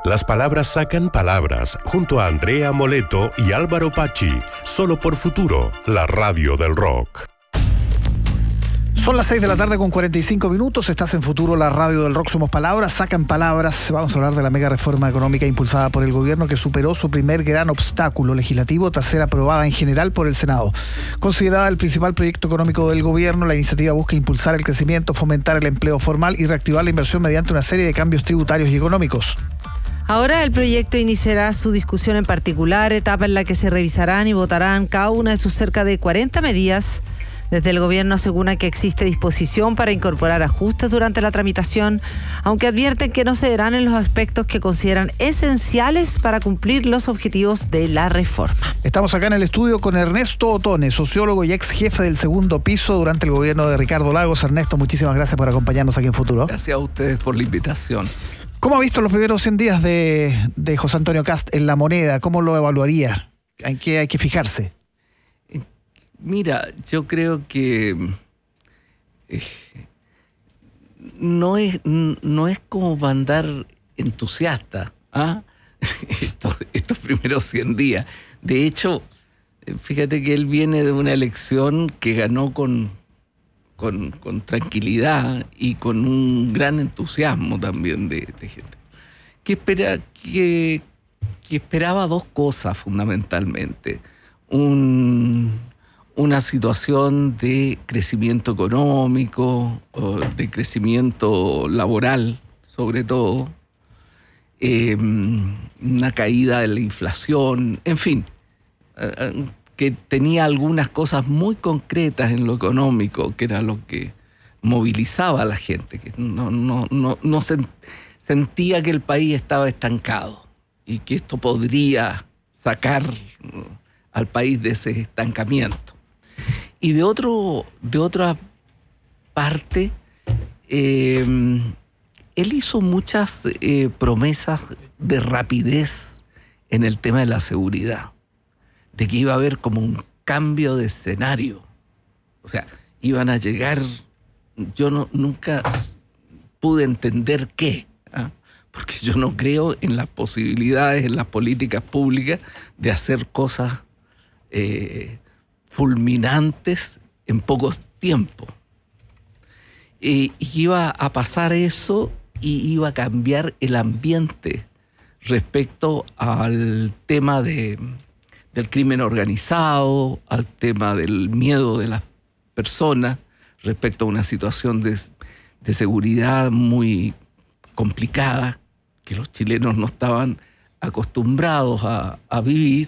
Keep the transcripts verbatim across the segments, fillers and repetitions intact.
Las palabras sacan palabras, junto a Andrea Moleto y Álvaro Pachi, solo por Futuro, la radio del rock. Son las seis de la tarde con cuarenta y cinco minutos, estás en Futuro, la radio del rock, somos palabras, sacan palabras. Vamos a hablar de la mega reforma económica impulsada por el gobierno que superó su primer gran obstáculo legislativo tras ser aprobada en general por el Senado. Considerada el principal proyecto económico del gobierno, la iniciativa busca impulsar el crecimiento, fomentar el empleo formal y reactivar la inversión mediante una serie de cambios tributarios y económicos. Ahora el proyecto iniciará su discusión en particular, etapa en la que se revisarán y votarán cada una de sus cerca de cuarenta medidas. Desde el gobierno aseguran que existe disposición para incorporar ajustes durante la tramitación, aunque advierten que no cederán en los aspectos que consideran esenciales para cumplir los objetivos de la reforma. Estamos acá en el estudio con Ernesto Otone, sociólogo y ex jefe del segundo piso durante el gobierno de Ricardo Lagos. Ernesto, muchísimas gracias por acompañarnos aquí en Futuro. Gracias a ustedes por la invitación. ¿Cómo ha visto los primeros cien días de, de José Antonio Kast en La Moneda? ¿Cómo lo evaluaría? ¿En qué hay que fijarse? Mira, yo creo que eh, no es no es como para andar entusiasta, ¿ah? estos, estos primeros cien días. De hecho, fíjate que él viene de una elección que ganó con, con, con tranquilidad y con un gran entusiasmo también de, de gente. Que, espera, que, que esperaba dos cosas fundamentalmente. Un... una situación de crecimiento económico, de crecimiento laboral, sobre todo, eh, una caída de la inflación, en fin, eh, que tenía algunas cosas muy concretas en lo económico, que era lo que movilizaba a la gente, que no, no, no, no sent, sentía que el país estaba estancado y que esto podría sacar al país de ese estancamiento. Y de otro, de otra parte, eh, él hizo muchas eh, promesas de rapidez en el tema de la seguridad, de que iba a haber como un cambio de escenario. O sea, iban a llegar, yo no, nunca pude entender qué, ¿eh? Porque yo no creo en las posibilidades, en las políticas públicas de hacer cosas eh, fulminantes en poco tiempo. Eh, iba a pasar eso y iba a cambiar el ambiente respecto al tema de, del crimen organizado, al tema del miedo de las personas, respecto a una situación de, de seguridad muy complicada, que los chilenos no estaban acostumbrados a, a vivir.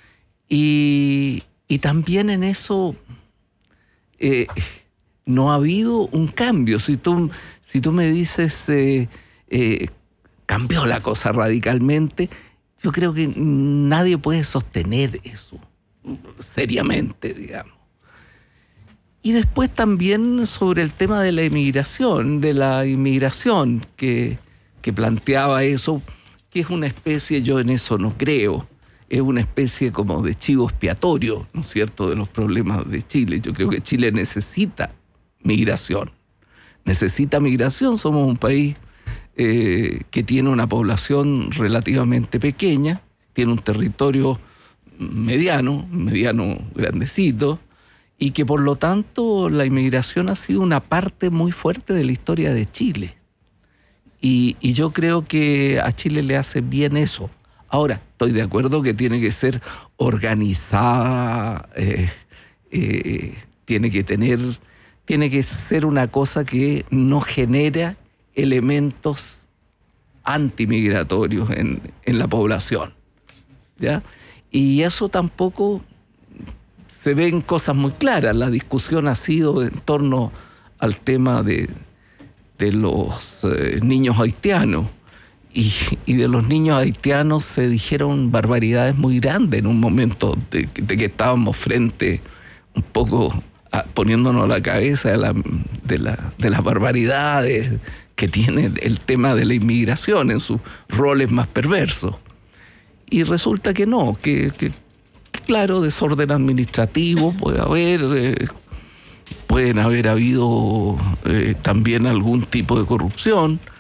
Y Y también en eso eh, no ha habido un cambio. Si tú, si tú me dices, eh, eh, cambió la cosa radicalmente, yo creo que nadie puede sostener eso seriamente, digamos. Y después también sobre el tema de la inmigración, de la inmigración que, que planteaba eso, que es una especie, yo en eso no creo, es una especie como de chivo expiatorio, ¿no es cierto?, de los problemas de Chile. Yo creo que Chile necesita migración. Necesita migración. Somos un país eh, que tiene una población relativamente pequeña, tiene un territorio mediano, mediano grandecito, y que por lo tanto la inmigración ha sido una parte muy fuerte de la historia de Chile. Y, y yo creo que a Chile le hace bien eso. Ahora, estoy de acuerdo que tiene que ser organizada, eh, eh, tiene que tener, tiene que ser una cosa que no genera elementos antimigratorios en, en la población, ¿ya? Y eso tampoco se ven cosas muy claras. La discusión ha sido en torno al tema de, de los eh, niños haitianos. Y, y de los niños haitianos se dijeron barbaridades muy grandes en un momento de, de que estábamos frente un poco a, poniéndonos a la cabeza de, la, de, la, de las barbaridades que tiene el tema de la inmigración en sus roles más perversos. Y resulta que no, que, que claro, desorden administrativo puede haber, eh, pueden haber habido eh, también algún tipo de corrupción,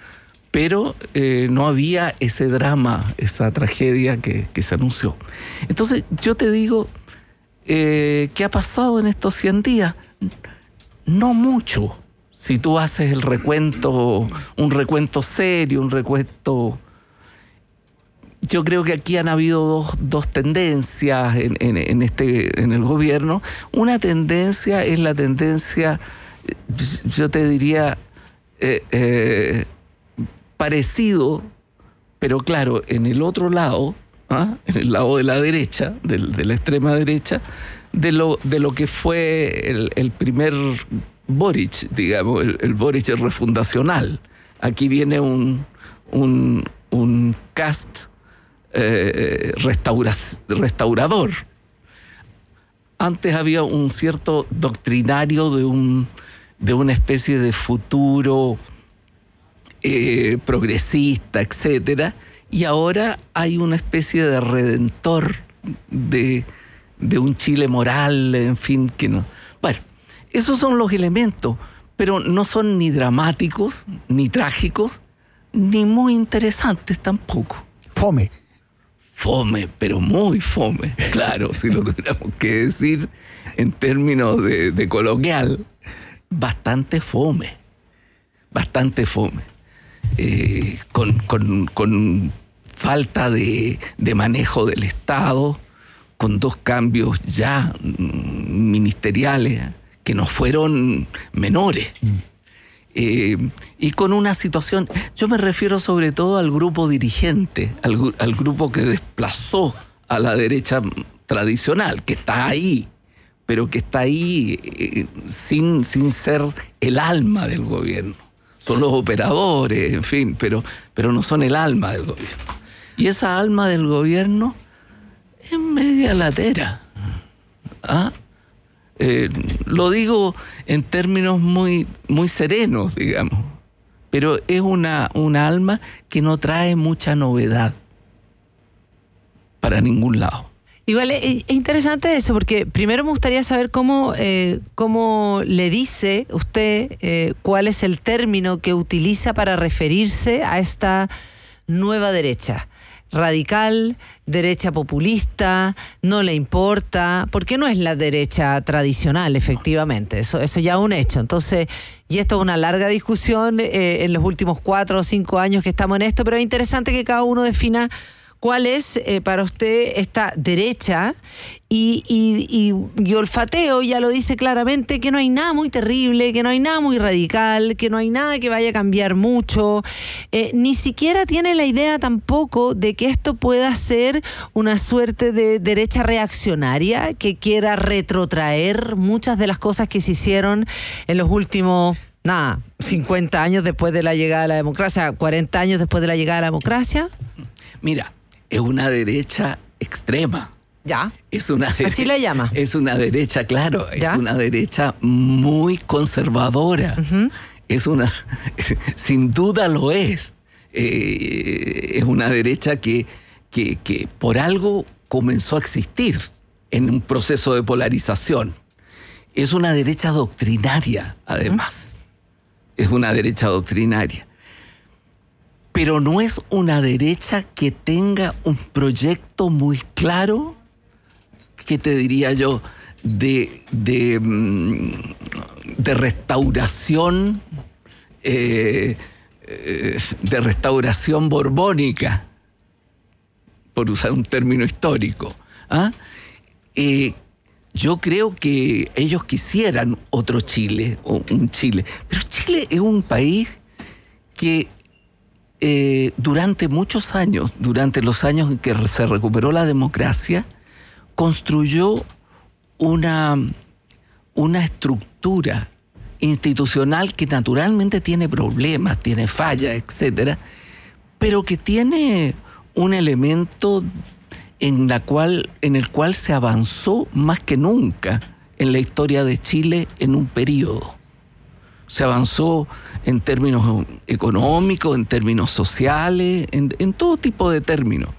pero eh, no había ese drama, esa tragedia que, que se anunció. Entonces yo te digo, eh, ¿qué ha pasado en estos cien días? No mucho. Si tú haces el recuento, un recuento serio, un recuento... Yo creo que aquí han habido dos, dos tendencias en, en, en, este, en el gobierno. Una tendencia es la tendencia, yo te diría, eh, eh, parecido, pero claro, en el otro lado, ¿ah? en el lado de la derecha, de, de la extrema derecha, de lo, de lo que fue el, el primer Boric, digamos, el, el Boric refundacional. Aquí viene un, un, un cast eh, restaura, restaurador. Antes había un cierto doctrinario de, un, de una especie de futuro eh, progresista, etcétera, y ahora hay una especie de redentor de, de un Chile moral, en fin, que no. Bueno, esos son los elementos, pero no son ni dramáticos, ni trágicos, ni muy interesantes tampoco. Fome. Fome, pero muy fome, claro, si lo tuviéramos que decir en términos de, de coloquial, bastante fome, bastante fome, eh, con, con, con falta de, de manejo del Estado, con dos cambios ya ministeriales que no fueron menores. Mm. Eh, y con una situación, yo me refiero sobre todo al grupo dirigente, al, al grupo que desplazó a la derecha tradicional, que está ahí, pero que está ahí eh, sin, sin ser el alma del gobierno. Son los operadores, en fin, pero, pero no son el alma del gobierno. Y esa alma del gobierno es media latera. ¿Ah? Eh, lo digo en términos muy, muy serenos, digamos, pero es una, una alma que no trae mucha novedad para ningún lado. Igual es, es interesante eso, porque primero me gustaría saber cómo, eh, cómo le dice usted eh, cuál es el término que utiliza para referirse a esta nueva derecha. Radical, derecha populista, no le importa, porque no es la derecha tradicional, efectivamente, eso, eso ya es un hecho. Entonces, y esto es una larga discusión eh, en los últimos cuatro o cinco años que estamos en esto, pero es interesante que cada uno defina cuál es eh, para usted esta derecha y, y, y, y olfateo ya lo dice claramente que no hay nada muy terrible, que no hay nada muy radical, que no hay nada que vaya a cambiar mucho, eh, ni siquiera tiene la idea tampoco de que esto pueda ser una suerte de derecha reaccionaria que quiera retrotraer muchas de las cosas que se hicieron en los últimos, nada, cincuenta años después de la llegada de la democracia, cuarenta años después de la llegada de la democracia. Mira, es una derecha extrema. Ya. Es una derecha, así la llama. Es una derecha, claro, ¿Ya? Es una derecha muy conservadora. Uh-huh. Es una, sin duda lo es. Eh, es una derecha que, que, que por algo comenzó a existir en un proceso de polarización. Es una derecha doctrinaria, además. Uh-huh. Es una derecha doctrinaria. Pero no es una derecha que tenga un proyecto muy claro, que te diría yo, de, de, de restauración, eh, de restauración borbónica, por usar un término histórico. ¿Ah? Eh, yo creo que ellos quisieran otro Chile, o un Chile. Pero Chile es un país que Eh, durante muchos años, durante los años en que se recuperó la democracia, construyó una, una estructura institucional que naturalmente tiene problemas, tiene fallas, etcétera, pero que tiene un elemento en, la cual, en el cual se avanzó más que nunca en la historia de Chile en un periodo. Se avanzó en términos económicos, en términos sociales, en, en todo tipo de términos.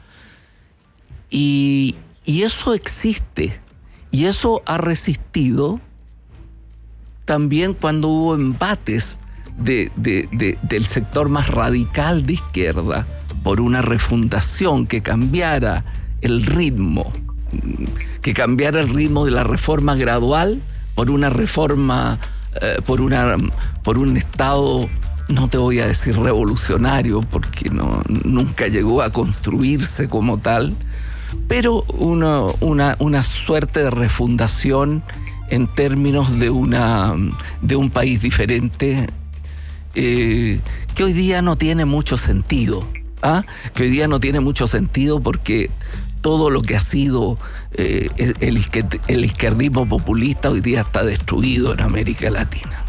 Y, y eso existe. Y eso ha resistido también cuando hubo embates de, de, de, del sector más radical de izquierda por una refundación que cambiara el ritmo, que cambiara el ritmo de la reforma gradual por una reforma, eh, por, una, por un Estado, no te voy a decir revolucionario, porque no, nunca llegó a construirse como tal, pero una, una, una suerte de refundación en términos de, una, de un país diferente, eh, que hoy día no tiene mucho sentido, ¿ah? que hoy día no tiene mucho sentido porque todo lo que ha sido eh, el, el izquierdismo populista hoy día está destruido en América Latina.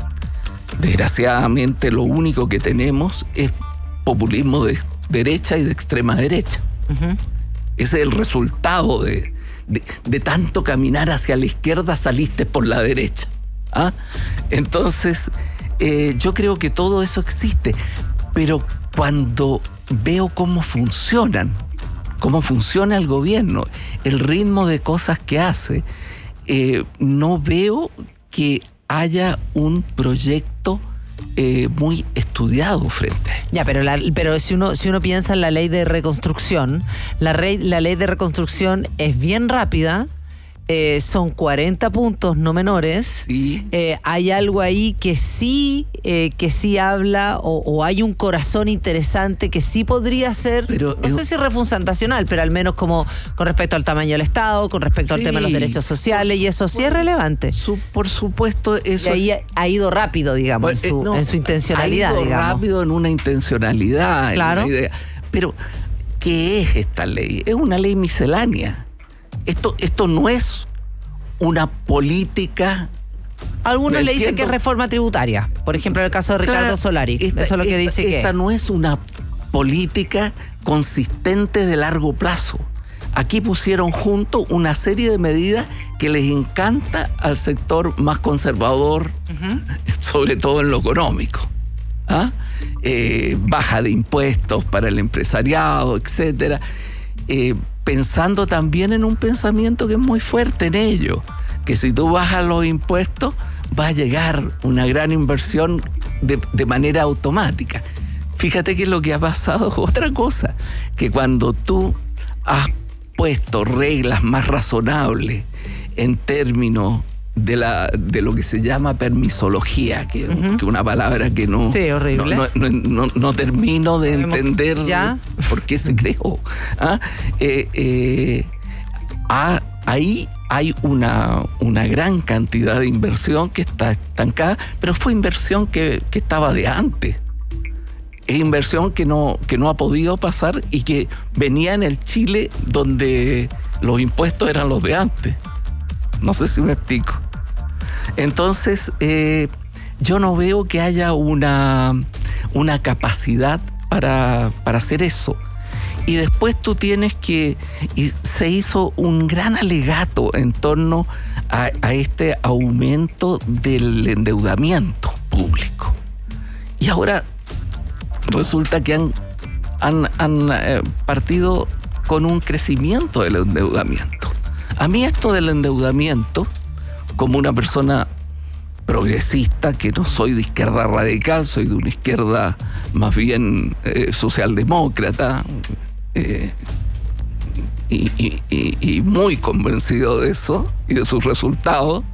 Desgraciadamente lo único que tenemos es populismo de derecha y de extrema derecha. Uh-huh. Ese es el resultado de, de, de tanto caminar hacia la izquierda, saliste por la derecha. ¿Ah? Entonces, eh, yo creo que todo eso existe, pero cuando veo cómo funcionan, cómo funciona el gobierno, el ritmo de cosas que hace, eh, no veo que haya un proyecto Eh, muy estudiado frente. Ya, pero la, pero si uno si uno piensa en la ley de reconstrucción, la, rey, la ley de reconstrucción es bien rápida, eh, son cuarenta puntos no menores. Sí. Eh, hay algo ahí que sí eh, que sí habla o, o hay un corazón interesante que sí podría ser, pero no es, sé si refundacional, pero al menos como con respecto al tamaño del Estado, con respecto sí. al tema de los derechos sociales, y eso sí por, es relevante. Su, por supuesto, eso. Y ahí ha ido rápido, digamos, pues, en, su, eh, no, en su intencionalidad. Ha ido digamos. rápido en una intencionalidad, claro. en una idea. Pero, ¿qué es esta ley? Es una ley miscelánea. Esto, esto no es una política. Algunos le dicen que es reforma tributaria. Por ejemplo, en el caso de Ricardo claro, Solari. Esta, Eso es lo que esta, dice que. Esta no es una política consistente de largo plazo. Aquí pusieron junto una serie de medidas que les encanta al sector más conservador, uh-huh. sobre todo en lo económico. ¿Ah? Eh, baja de impuestos para el empresariado, etcétera. Eh, pensando también en un pensamiento que es muy fuerte en ello, que si tú bajas los impuestos va a llegar una gran inversión de, de manera automática. Fíjate que lo que ha pasado es otra cosa, que cuando tú has puesto reglas más razonables en términos de la de lo que se llama permisología, que es uh-huh. una palabra que no, sí, horrible. no, no, no, no termino de entender ¿Ya? por qué se creó. ¿Ah? Eh, eh, ah, ahí hay una, una gran cantidad de inversión que está estancada, pero fue inversión que, que estaba de antes. Es inversión que no, que no ha podido pasar y que venía en el Chile donde los impuestos eran los de antes. No sé si me explico. Entonces, eh, yo no veo que haya una, una capacidad para, para hacer eso. Y después tú tienes que... Y se hizo un gran alegato en torno a, a este aumento del endeudamiento público. Y ahora resulta que han, han, han eh, partido con un crecimiento del endeudamiento. A mí esto del endeudamiento, como una persona progresista, que no soy de izquierda radical, soy de una izquierda más bien eh, socialdemócrata, eh, y, y, y, y muy convencido de eso y de sus resultados,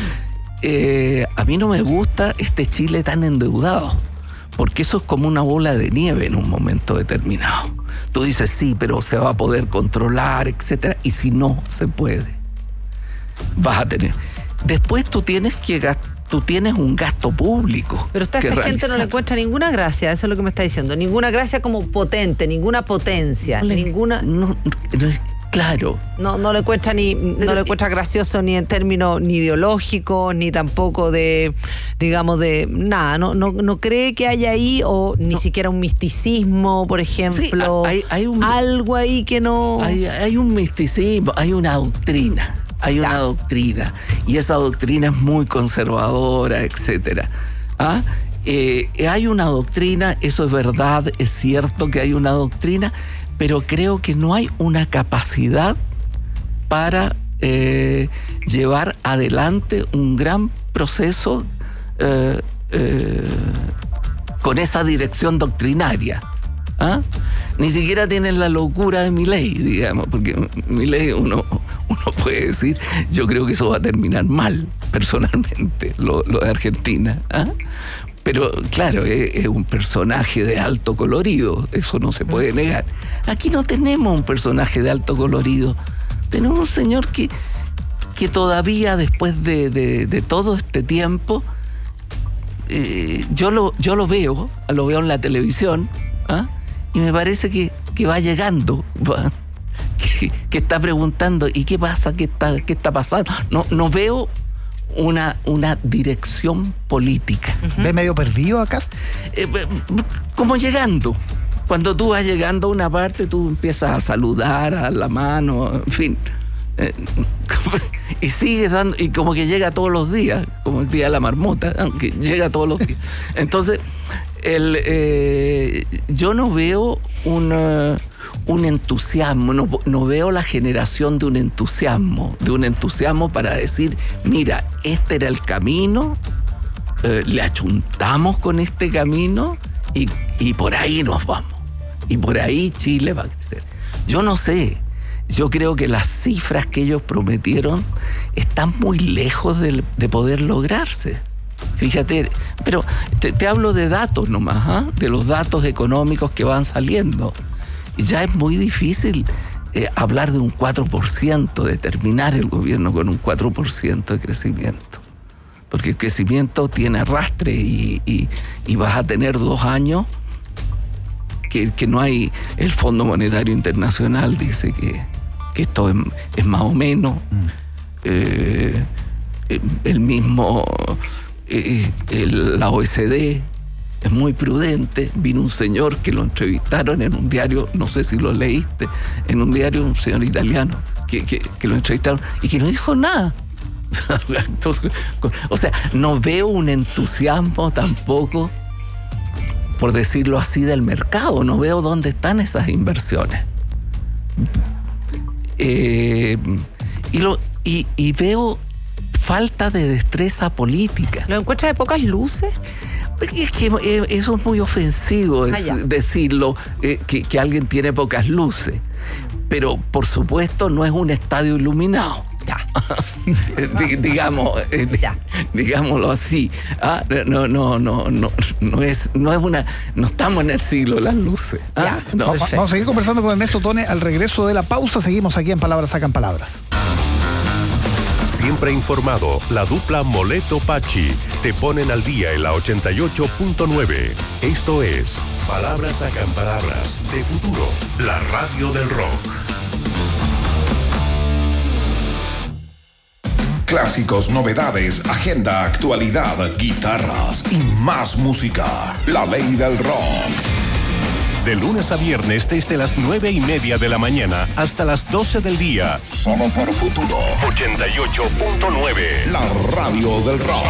eh, a mí no me gusta este Chile tan endeudado, porque eso es como una bola de nieve en un momento determinado. Tú dices, sí, pero se va a poder controlar, etcétera, y si no se puede, vas a tener. Después tú tienes que gastar, tú tienes un gasto público. Pero a esta gente no le encuentra ninguna gracia, eso es lo que me está diciendo. Ninguna gracia como potente, ninguna potencia, no le, ninguna. No, no, claro. No, no le encuentra ni, no Pero, le encuentra gracioso ni en términos ni ideológicos, ni tampoco de, digamos, de nada. No, no, no cree que haya ahí, o ni no. siquiera un misticismo, por ejemplo. Sí, hay, hay un, algo ahí que no. Hay, hay un misticismo, hay una doctrina. Hay una ya. doctrina, y esa doctrina es muy conservadora, etcétera. ¿Ah? Eh, hay una doctrina, eso es verdad, es cierto que hay una doctrina, pero creo que no hay una capacidad para eh, llevar adelante un gran proceso eh, eh, con esa dirección doctrinaria. ¿Ah? Ni siquiera tienen la locura de Milei, digamos, porque Milei uno, uno puede decir, yo creo que eso va a terminar mal, personalmente, lo, lo de Argentina. ¿Ah? Pero claro, es, es un personaje de alto colorido, eso no se puede negar. Aquí no tenemos un personaje de alto colorido, tenemos un señor que, que todavía después de, de, de todo este tiempo, eh, yo, lo, yo lo veo, lo veo en la televisión, ¿ah? Y me parece que, que va llegando, va, que, que está preguntando, ¿y qué pasa? ¿Qué está, qué está pasando? No, no veo una, una dirección política. Uh-huh. ¿Ve medio perdido acá? Eh, como llegando. Cuando tú vas llegando a una parte, tú empiezas a saludar, a dar la mano, en fin. Eh, y sigues dando, y como que llega todos los días, como el día de la marmota, aunque llega todos los días. Entonces, el, eh, yo no veo una, un entusiasmo, no, no veo la generación de un entusiasmo, de un entusiasmo para decir, mira, este era el camino, eh, le achuntamos con este camino y, y por ahí nos vamos. Y por ahí Chile va a crecer. Yo no sé. Yo creo que las cifras que ellos prometieron están muy lejos de, de poder lograrse. Fíjate, pero te, te hablo de datos nomás, ¿eh? De los datos económicos que van saliendo. Y ya es muy difícil eh, hablar de un cuatro por ciento, de terminar el gobierno con un cuatro por ciento de crecimiento. Porque el crecimiento tiene arrastre y, y, y vas a tener dos años que, que no hay. El Fondo Monetario Internacional dice que, que esto es, es más o menos. Mm. Eh, el mismo, eh, el, la O E C D es muy prudente. Vino un señor que lo entrevistaron en un diario, no sé si lo leíste, en un diario, un señor italiano, que, que, que lo entrevistaron y que no dijo nada. O sea, no veo un entusiasmo tampoco, por decirlo así, del mercado. No veo dónde están esas inversiones. Eh, y, lo, y, y veo falta de destreza política. ¿Lo encuentras de pocas luces? Es que eh, eso es muy ofensivo, es ah, decirlo, eh, que, que alguien tiene pocas luces. Pero, por supuesto, no es un estadio iluminado. Ya. D- digamos, eh, ya. digámoslo así. Ah, no, no, no, no, no es, no es una, no estamos en el siglo de las luces. Ah, no. Vamos, vamos a seguir conversando con Ernesto Tone al regreso de la pausa. Seguimos aquí en Palabras Sacan Palabras. Siempre informado, la dupla Moleto-Pacci te ponen al día en la ochenta y ocho punto nueve. Esto es Palabras Sacan Palabras de Futuro, la radio del rock. Clásicos, novedades, agenda, actualidad, guitarras y más música. La ley del rock. De lunes a viernes desde las nueve y media de la mañana hasta las doce del día. Solo por Futuro. ochenta y ocho punto nueve. La radio del rock.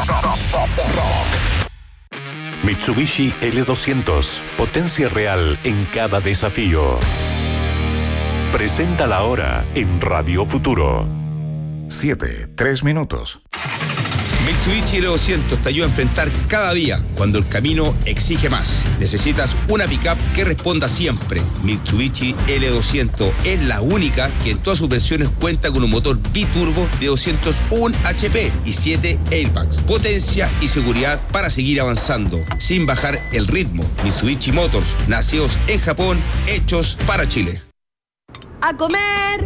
Mitsubishi L doscientos. Potencia real en cada desafío. Presenta la hora en Radio Futuro. Siete, tres minutos. Mitsubishi L doscientos te ayuda a enfrentar cada día cuando el camino exige más. Necesitas una pickup que responda siempre. Mitsubishi L doscientos es la única que en todas sus versiones cuenta con un motor biturbo de doscientos uno H P y siete airbags. Potencia y seguridad para seguir avanzando sin bajar el ritmo. Mitsubishi Motors, nacidos en Japón, hechos para Chile. ¡A comer!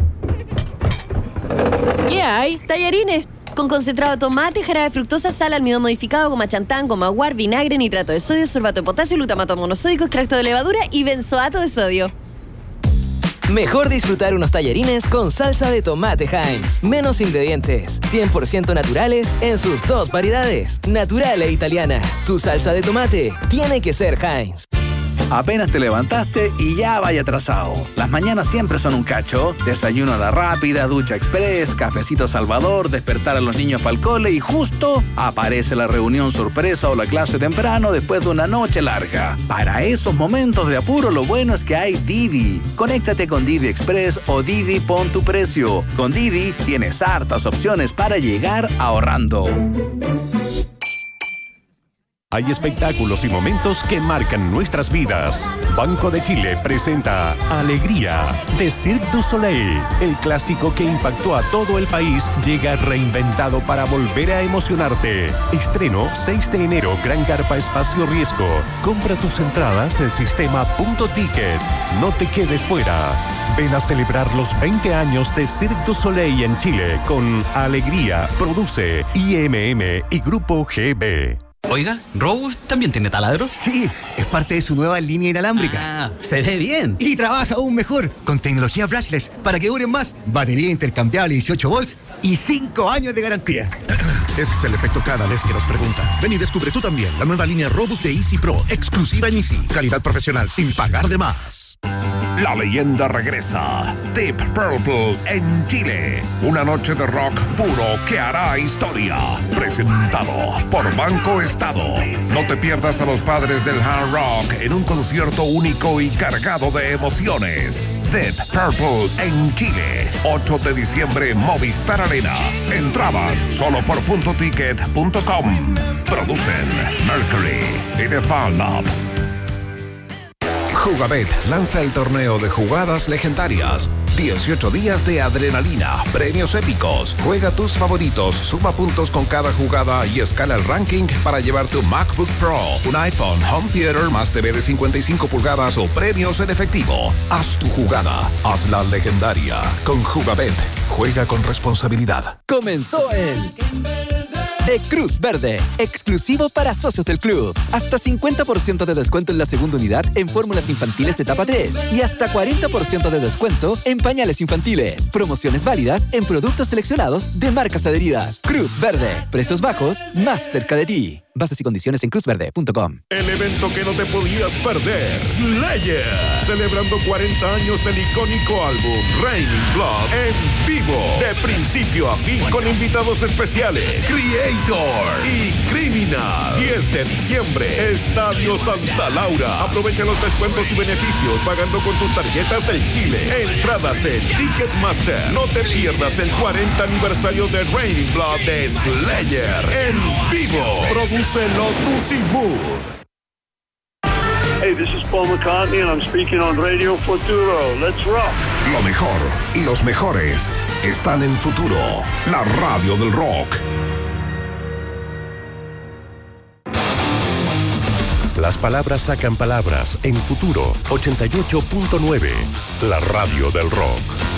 ¿Qué hay? Tallarines. Con concentrado de tomate, jarabe de fructosa, sal, almidón modificado, goma chantán, goma guar, vinagre, nitrato de sodio, sorbato de potasio, glutamato monosódico, extracto de levadura y benzoato de sodio. Mejor disfrutar unos tallarines con salsa de tomate Heinz. Menos ingredientes, cien por ciento naturales en sus dos variedades. Natural e italiana. Tu salsa de tomate tiene que ser Heinz. Apenas te levantaste y ya vaya atrasado. Las mañanas siempre son un cacho. Desayuno a la rápida, ducha express, cafecito Salvador, despertar a los niños para el cole y justo aparece la reunión sorpresa o la clase temprano después de una noche larga. Para esos momentos de apuro, lo bueno es que hay Didi. Conéctate con Didi Express o Didi Pon tu Precio. Con Didi tienes hartas opciones para llegar ahorrando. Hay espectáculos y momentos que marcan nuestras vidas. Banco de Chile presenta Alegría de Cirque du Soleil. El clásico que impactó a todo el país llega reinventado para volver a emocionarte. Estreno seis de enero, Gran Carpa Espacio Riesgo. Compra tus entradas en sistema punto ticket. No te quedes fuera. Ven a celebrar los veinte años de Cirque du Soleil en Chile con Alegría. Produce I M M y Grupo G B. Oiga, ¿Robust también tiene taladros? Sí, es parte de su nueva línea inalámbrica. Ah, se ve bien. Y trabaja aún mejor, con tecnología brushless, para que duren más, batería intercambiable dieciocho volts y cinco años de garantía. Ese es el efecto cada vez que nos pregunta. Ven y descubre tú también la nueva línea Robust de Easy Pro, exclusiva en Easy. Calidad profesional sin pagar de más. La leyenda regresa. Deep Purple en Chile. Una noche de rock puro que hará historia. Presentado por Banco Estado. No te pierdas a los padres del hard rock en un concierto único y cargado de emociones. Deep Purple en Chile. ocho de diciembre, Movistar Arena. Entradas solo por punto ticket punto com. Producen Mercury y The Fan Lab. Jugabet lanza el torneo de jugadas legendarias. dieciocho días de adrenalina, premios épicos. Juega tus favoritos, suma puntos con cada jugada y escala el ranking para llevarte un MacBook Pro, un iPhone, home theater más T V de cincuenta y cinco pulgadas o premios en efectivo. Haz tu jugada, hazla legendaria. Con Jugabet, juega con responsabilidad. Comenzó el de Cruz Verde, exclusivo para socios del club. Hasta cincuenta por ciento de descuento en la segunda unidad en fórmulas infantiles etapa tres y hasta cuarenta por ciento de descuento en pañales infantiles. Promociones válidas en productos seleccionados de marcas adheridas. Cruz Verde, precios bajos, más cerca de ti. Bases y condiciones en cruz verde punto com. El evento que no te podías perder, Slayer, celebrando cuarenta años del icónico álbum Raining Blood en vivo, de principio a fin, con invitados especiales, Creator y Criminal. diez de diciembre, Estadio Santa Laura. Aprovecha los descuentos y beneficios pagando con tus tarjetas del Chile. Entradas en Ticketmaster. No te pierdas el cuarenta aniversario de Raining Blood de Slayer en vivo. Produce Lotus y Move. Hey, this is Paul McCartney and I'm speaking on Radio Futuro. Let's rock. Lo mejor y los mejores están en Futuro, la radio del rock. Las palabras sacan palabras en Futuro ochenta y ocho punto nueve, la radio del rock.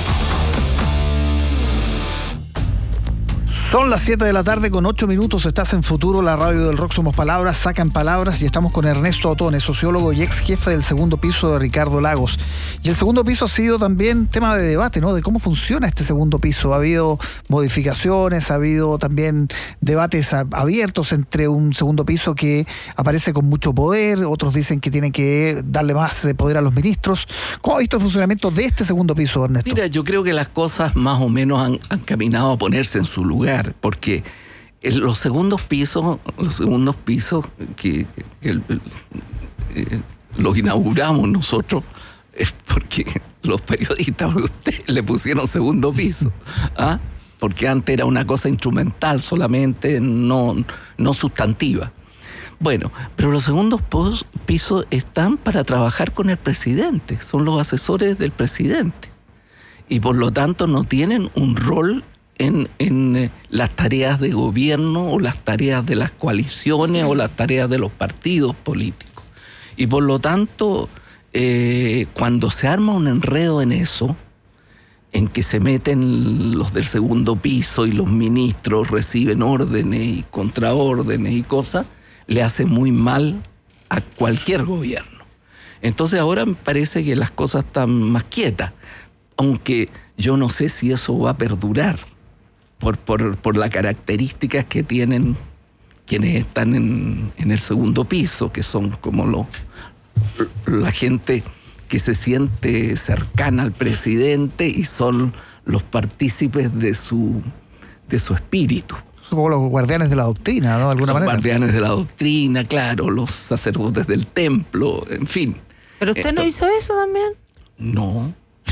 Son las siete de la tarde con ocho minutos, estás en Futuro, la radio del rock, somos palabras, sacan palabras y estamos con Ernesto Otone, sociólogo y ex jefe del segundo piso de Ricardo Lagos. Y el segundo piso ha sido también tema de debate, ¿no? De cómo funciona este segundo piso. Ha habido modificaciones, ha habido también debates abiertos entre un segundo piso que aparece con mucho poder, otros dicen que tiene que darle más poder a los ministros. ¿Cómo ha visto el funcionamiento de este segundo piso, Ernesto? Mira, yo creo que las cosas más o menos han, han caminado a ponerse en su lugar. Porque los segundos pisos, los segundos pisos que, que, que el, eh, los inauguramos nosotros es porque los periodistas ustedes le pusieron segundo piso, ¿ah? Porque antes era una cosa instrumental solamente, no, no sustantiva. Bueno, pero los segundos pisos están para trabajar con el presidente, son los asesores del presidente y por lo tanto no tienen un rol En, en eh, las tareas de gobierno o las tareas de las coaliciones o las tareas de los partidos políticos. Y por lo tanto, eh, cuando se arma un enredo en eso, en que se meten los del segundo piso y los ministros reciben órdenes y contraórdenes y cosas, le hace muy mal a cualquier gobierno. Entonces ahora me parece que las cosas están más quietas, aunque yo no sé si eso va a perdurar. Por, por, por las características que tienen quienes están en, en el segundo piso, que son como lo, la gente que se siente cercana al presidente y son los partícipes de su, de su espíritu. Son como los guardianes de la doctrina, ¿no? De alguna los manera. Los guardianes de la doctrina, claro, los sacerdotes del templo, en fin. ¿Pero usted Esto, no hizo eso también? No.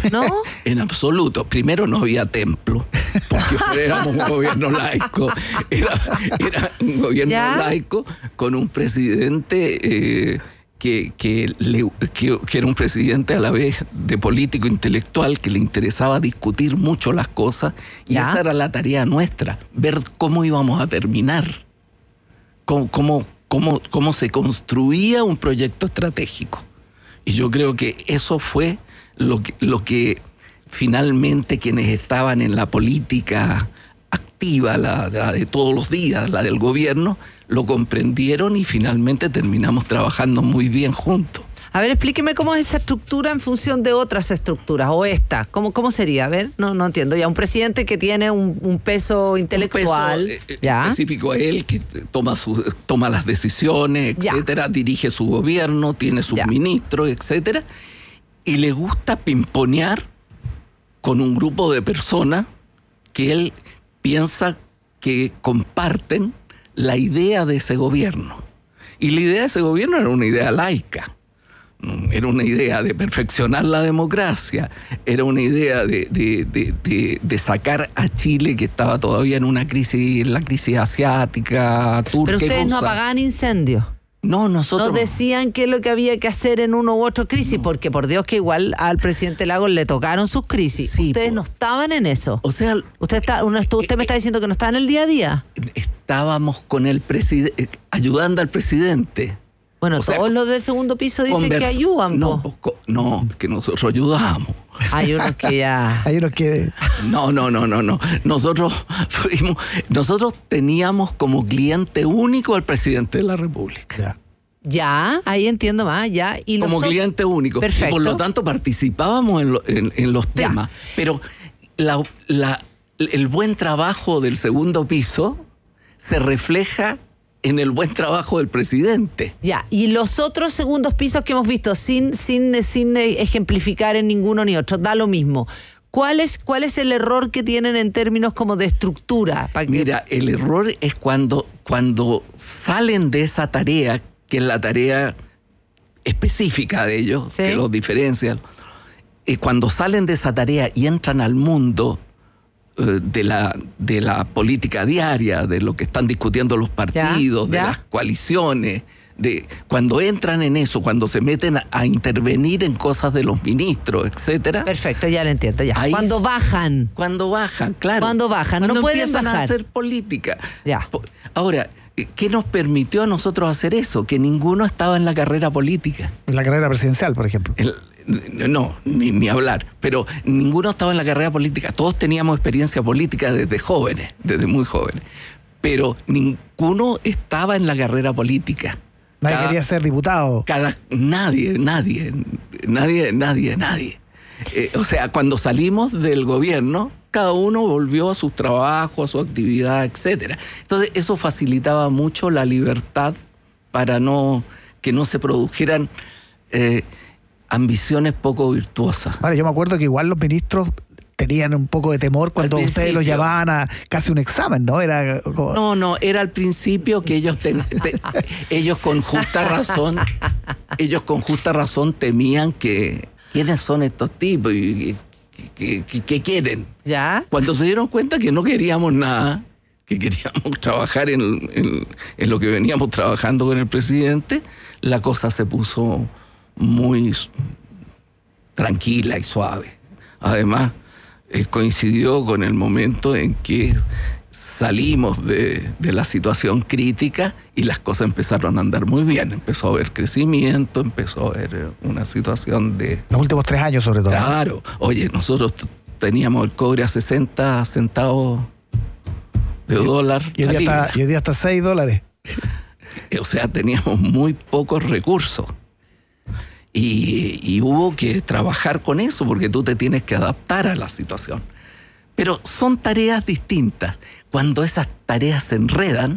¿No? En absoluto. Primero no había templo, porque éramos un gobierno laico. Era, era un gobierno ¿Ya? laico con un presidente... Eh, Que, que, le, que, que era un presidente a la vez de político intelectual, que le interesaba discutir mucho las cosas, y ¿Ya? esa era la tarea nuestra, ver cómo íbamos a terminar, cómo, cómo, cómo, cómo se construía un proyecto estratégico. Y yo creo que eso fue lo que, lo que finalmente quienes estaban en la política activa, la, la de todos los días, la del gobierno, lo comprendieron y finalmente terminamos trabajando muy bien juntos. A ver, explíqueme cómo es esa estructura en función de otras estructuras, o esta. ¿Cómo, cómo sería? A ver, no, no entiendo. Ya, un presidente que tiene un, un peso intelectual. Un peso, eh, ¿ya? específico a él, que toma, su, toma las decisiones, etcétera, ya. Dirige su gobierno, tiene sus ya. ministros, etcétera, y le gusta pimponear con un grupo de personas que él piensa que comparten la idea de ese gobierno. Y la idea de ese gobierno era una idea laica. Era una idea de perfeccionar la democracia. Era una idea de, de, de, de, de sacar a Chile, que estaba todavía en una crisis, la crisis asiática, turca. Pero ustedes y no apagaban incendios. No, nosotros... No decían qué es lo que había que hacer en uno u otro crisis, no. Porque por Dios que igual al presidente Lagos le tocaron sus crisis. Sí, ustedes por... no estaban en eso. O sea... Usted está, usted me está diciendo que no estaban en el día a día. Estábamos con el presidente, ayudando al presidente. Bueno, o todos sea, los del segundo piso dicen conversa... que ayudan. No, po. no, que nosotros ayudamos. Hay unos que ya... Hay unos que... No, no, no, no, no. Nosotros fuimos, nosotros teníamos como cliente único al presidente de la República. Ya. Ya, ahí entiendo más, ya. Y como nosotros... cliente único. Perfecto. Y por lo tanto participábamos en, lo, en, en los temas. Ya. Pero la, la, el buen trabajo del segundo piso se refleja en el buen trabajo del presidente. Ya, y los otros segundos pisos que hemos visto, sin, sin, sin ejemplificar en ninguno ni otro, da lo mismo. ¿Cuál es, cuál es el error que tienen en términos como de estructura? ¿Para que... Mira, el error es cuando, cuando salen de esa tarea, que es la tarea específica de ellos, ¿sí? Que los diferencia, eh, cuando salen de esa tarea y entran al mundo eh, de, la, de la política diaria, de lo que están discutiendo los partidos, ¿Ya? ¿Ya? de las coaliciones, de cuando entran en eso, cuando se meten a, a intervenir en cosas de los ministros, etcétera. Perfecto, ya lo entiendo. Ya. Cuando bajan. Cuando bajan, claro. Cuando bajan, cuando no pueden empiezan bajar. a hacer política. Ya. Ahora, ¿qué nos permitió a nosotros hacer eso? Que ninguno estaba en la carrera política. En la carrera presidencial, por ejemplo. El, no, ni, ni hablar. Pero ninguno estaba en la carrera política. Todos teníamos experiencia política desde jóvenes, desde muy jóvenes. Pero ninguno estaba en la carrera política. Nadie cada, quería ser diputado. Cada, nadie, nadie, nadie, nadie, nadie. Eh, o sea, cuando salimos del gobierno, cada uno volvió a sus trabajos, a su actividad, etcétera. Entonces, eso facilitaba mucho la libertad para no que no se produjeran eh, ambiciones poco virtuosas. Vale, yo me acuerdo que igual los ministros tenían un poco de temor cuando ustedes los llamaban a casi un examen, ¿no? Era como... No, no, era al principio que ellos ten, te, ellos con justa razón, ellos con justa razón temían que quiénes son estos tipos y qué quieren. ¿Ya? Cuando se dieron cuenta que no queríamos nada, que queríamos trabajar en, en, en lo que veníamos trabajando con el presidente, la cosa se puso muy tranquila y suave. Además, Eh, coincidió con el momento en que salimos de, de la situación crítica y las cosas empezaron a andar muy bien. Empezó a haber crecimiento, empezó a haber una situación de... Los últimos tres años sobre todo. Claro. Oye, nosotros t- teníamos el cobre a sesenta centavos de y, dólar. Y hoy, día está, y hoy día está seis dólares. O sea, teníamos muy pocos recursos. Y, y hubo que trabajar con eso porque tú te tienes que adaptar a la situación. Pero son tareas distintas. Cuando esas tareas se enredan,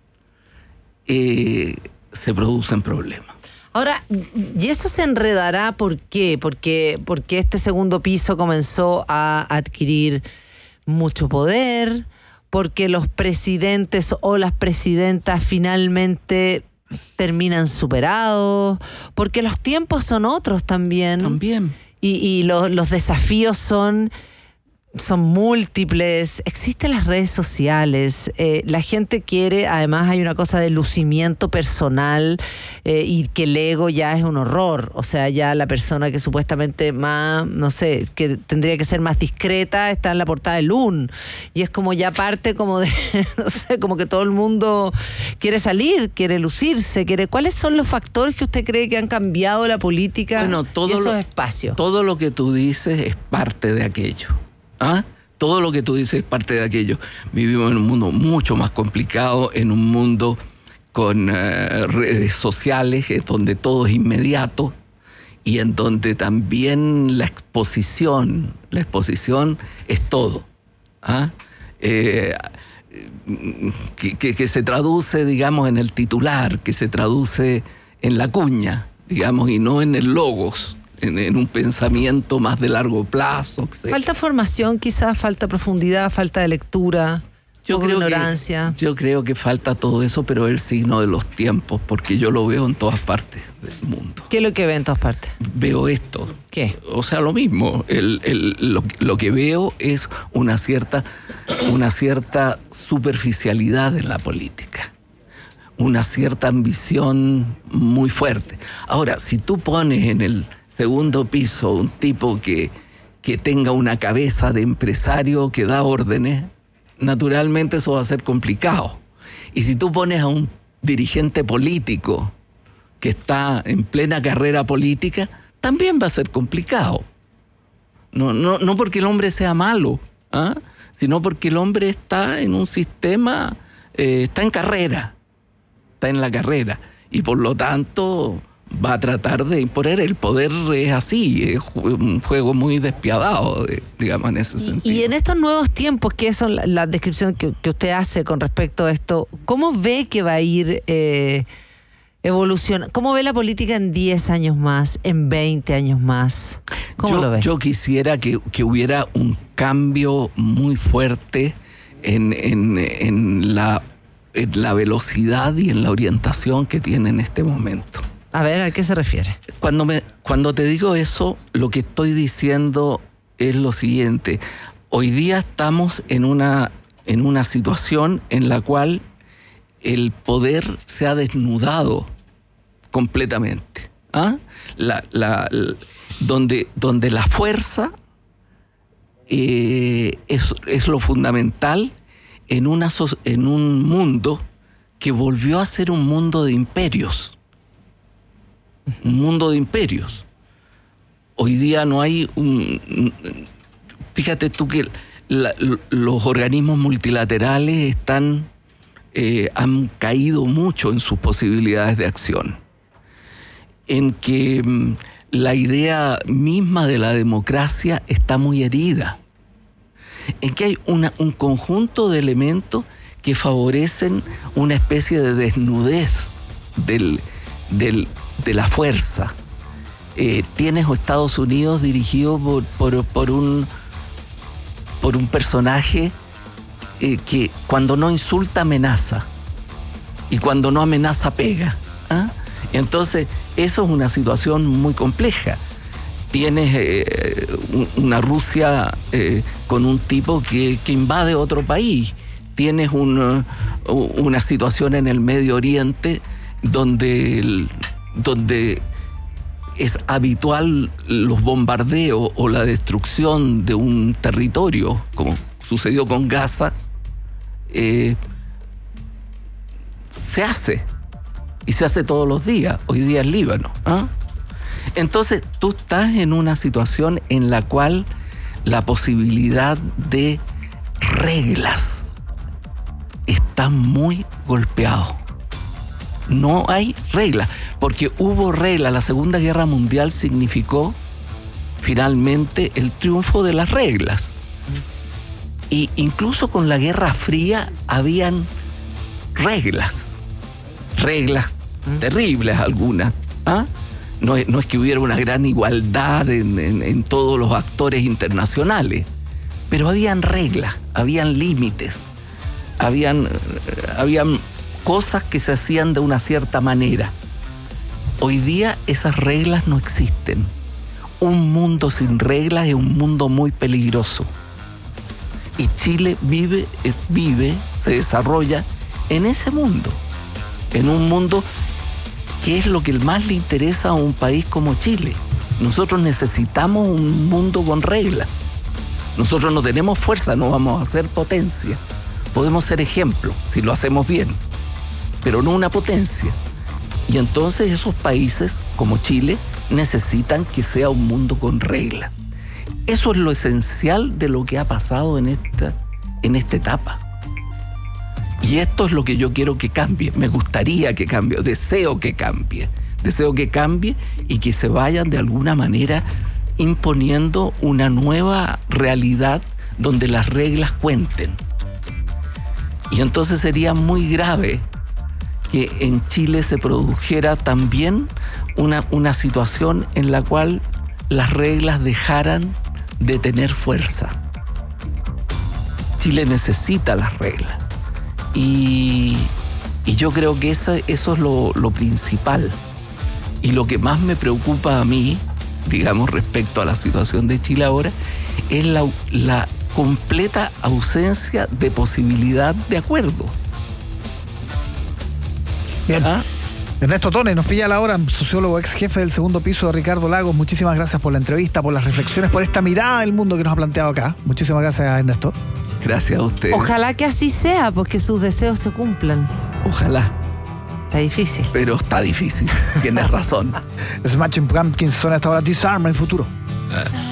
eh, se producen problemas. Ahora, ¿y eso se enredará por qué? Porque, porque este segundo piso comenzó a adquirir mucho poder, porque los presidentes o las presidentas finalmente terminan superados, porque los tiempos son otros también. También. y, y lo, los desafíos son... son múltiples, existen las redes sociales, eh, la gente quiere, además hay una cosa de lucimiento personal eh, y que el ego ya es un horror, o sea, ya la persona que supuestamente más, no sé, que tendría que ser más discreta está en la portada del U N y es como ya parte como de, no sé, como que todo el mundo quiere salir, quiere lucirse, quiere... ¿Cuáles son los factores que usted cree que han cambiado la política bueno, todo y esos lo, espacios? Todo lo que tú dices es parte de aquello. ¿Ah? Todo lo que tú dices es parte de aquello. Vivimos en un mundo mucho más complicado, en un mundo con uh, redes sociales, eh, donde todo es inmediato y en donde también la exposición, la exposición es todo. ¿Ah? Eh, que, que, que se traduce, digamos, en el titular, que se traduce en la cuña, digamos, y no en el logos. En, en un pensamiento más de largo plazo, etcétera. Falta formación, quizás, falta profundidad, falta de lectura, yo creo ignorancia. Que, yo creo que falta todo eso, pero es el signo de los tiempos, porque yo lo veo en todas partes del mundo. ¿Qué es lo que ve en todas partes? Veo esto. ¿Qué? O sea, lo mismo. El, el, lo, lo que veo es una cierta, una cierta superficialidad en la política. Una cierta ambición muy fuerte. Ahora, si tú pones en el segundo piso un tipo que, que tenga una cabeza de empresario que da órdenes, naturalmente eso va a ser complicado. Y si tú pones a un dirigente político que está en plena carrera política, también va a ser complicado. No, no, no porque el hombre sea malo, ¿ah? Sino porque el hombre está en un sistema, eh, está en carrera, está en la carrera. Y por lo tanto... va a tratar de imponer. El poder es así, es un juego muy despiadado, digamos, en ese sentido. Y en estos nuevos tiempos, que son la, la descripción que, que usted hace con respecto a esto, ¿cómo ve que va a ir eh, evolucionando? ¿Cómo ve la política en diez años más, en veinte años más? ¿Cómo yo, lo ve? Yo quisiera que, que hubiera un cambio muy fuerte en, en, en, la, en la velocidad y en la orientación que tiene en este momento. A ver, ¿a qué se refiere? Cuando, me, cuando te digo eso, lo que estoy diciendo es lo siguiente. Hoy día estamos en una, en una situación en la cual el poder se ha desnudado completamente. ¿Ah? La, la, la, donde, donde la fuerza eh, es, es lo fundamental en, una, en un mundo que volvió a ser un mundo de imperios. Un mundo de imperios. Hoy día no hay un... Fíjate tú que la, los organismos multilaterales están, eh, han caído mucho en sus posibilidades de acción. En que mm, la idea misma de la democracia está muy herida. En que hay una, un conjunto de elementos que favorecen una especie de desnudez del... del de la fuerza. Eh, tienes Estados Unidos dirigido por, por, por, un, por un personaje eh, que cuando no insulta amenaza y cuando no amenaza pega. ¿Ah? Entonces, eso es una situación muy compleja. Tienes eh, una Rusia eh, con un tipo que, que invade otro país. Tienes un, una situación en el Medio Oriente donde... El, donde es habitual los bombardeos o la destrucción de un territorio, como sucedió con Gaza, eh, se hace, y se hace todos los días. Hoy día es Líbano. ¿Ah? Entonces, tú estás en una situación en la cual la posibilidad de reglas está muy golpeado. No hay reglas, porque hubo reglas. La Segunda Guerra Mundial significó finalmente el triunfo de las reglas. Y incluso con la Guerra Fría habían reglas, reglas terribles algunas. ¿Ah? No, no es que hubiera una gran igualdad en, en, en todos los actores internacionales, pero habían reglas, habían límites, habían, habían cosas que se hacían de una cierta manera. Hoy día esas reglas no existen. un mundo sin reglas es un mundo muy peligroso. Y Chile vive, eh, vive, se desarrolla en ese mundo, en un mundo que es lo que más le interesa a un país como Chile. Nosotros necesitamos un mundo con reglas. Nosotros no tenemos fuerza, no vamos a ser potencia. Podemos ser ejemplo si lo hacemos bien, pero no una potencia. Y entonces esos países como Chile necesitan que sea un mundo con reglas. Eso es lo esencial de lo que ha pasado en esta, en esta etapa. Y esto es lo que yo quiero que cambie. Me gustaría que cambie, deseo que cambie. Deseo que cambie y que se vayan de alguna manera imponiendo una nueva realidad donde las reglas cuenten. Y entonces sería muy grave que en Chile se produjera también una, una situación en la cual las reglas dejaran de tener fuerza. Chile necesita las reglas. Y, y yo creo que esa, eso es lo, lo principal. Y lo que más me preocupa a mí, digamos, respecto a la situación de Chile ahora, es la, la completa ausencia de posibilidad de acuerdo. Bien. ¿Ah? Ernesto Tone, nos pilla la hora, sociólogo ex jefe del segundo piso de Ricardo Lagos. Muchísimas gracias por la entrevista, por las reflexiones, por esta mirada del mundo que nos ha planteado acá. Muchísimas gracias, Ernesto. Gracias a ustedes. Ojalá que así sea, porque sus deseos se cumplan. Ojalá. Está difícil. Pero está difícil, tienes razón. Smashing Pumpkins son hasta ahora Disarm en futuro.